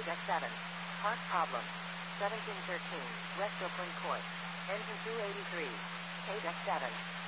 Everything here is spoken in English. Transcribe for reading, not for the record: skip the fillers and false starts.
Deck 7. Part problem. 1713, West Oakland Court. Engine 283. K Deck 7.